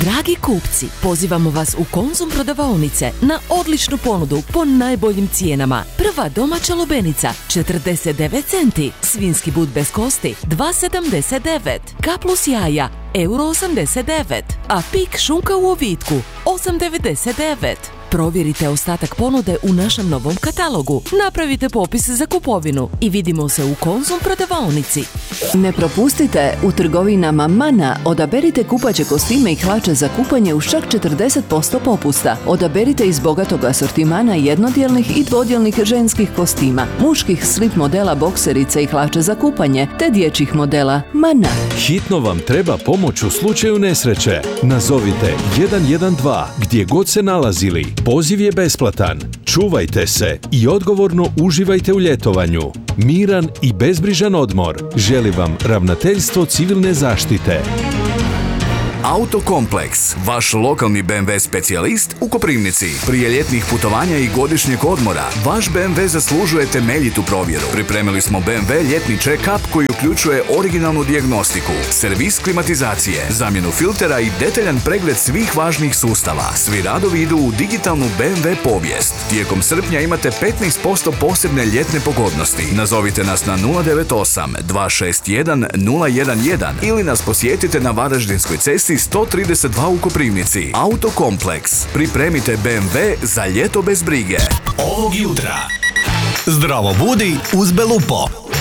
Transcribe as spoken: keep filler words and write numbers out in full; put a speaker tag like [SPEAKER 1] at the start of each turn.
[SPEAKER 1] Dragi kupci, pozivamo vas u Konzum prodavaonice na odličnu ponudu po najboljim cijenama. Prva domaća lubenica četrdeset devet centi, svinjski but bez kosti dva sedamdeset devet, K plus jaja euro osamdeset devet, a pik šunka u ovitku osam devedeset devet. Provjerite ostatak ponude u našem novom katalogu. Napravite popis za kupovinu i vidimo se u Konzum prodavaonici.
[SPEAKER 2] Ne propustite, u trgovinama Mana odaberite kupaće kostime i hlače za kupanje uz čak četrdeset posto popusta. Odaberite iz bogatog asortimana jednodjelnih i dvodjelnih ženskih kostima, muških slip modela bokserica i hlače za kupanje, te dječjih modela Mana.
[SPEAKER 3] Hitno vam treba pomoć u slučaju nesreće. Nazovite jedan jedan dva gdje god se nalazili. Poziv je besplatan. Čuvajte se i odgovorno uživajte u ljetovanju. Miran i bezbrižan odmor želi vam Ravnateljstvo civilne zaštite.
[SPEAKER 4] Autokompleks, vaš lokalni be em ve specijalist u Koprivnici. Prije ljetnih putovanja i godišnjeg odmora, vaš be em ve zaslužuje temeljitu provjeru. Pripremili smo be em ve ljetni check-up koji uključuje originalnu dijagnostiku, servis klimatizacije, zamjenu filtera i detaljan pregled svih važnih sustava. Svi radovi idu u digitalnu be em ve povijest. Tijekom srpnja imate petnaest posto posebne ljetne pogodnosti. Nazovite nas na nula devet osam dva šest jedan nula jedan jedan ili nas posjetite na Varaždinskoj cesti sto trideset dva u Koprivnici. Autokompleks. Pripremite be em ve za ljeto bez brige.
[SPEAKER 5] Ovog jutra. Zdravo budi uz Belupo.